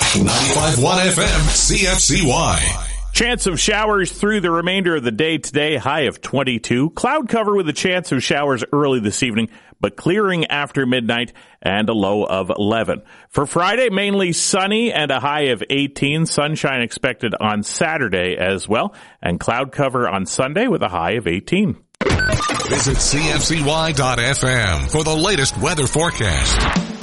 95.1 FM, CFCY. Chance of showers through the remainder of the day today, high of 22. Cloud cover with a chance of showers early this evening, but clearing after midnight and a low of 11. For Friday, mainly sunny and a high of 18. Sunshine expected on Saturday as well, and cloud cover on Sunday with a high of 18. Visit CFCY.FM for the latest weather forecast.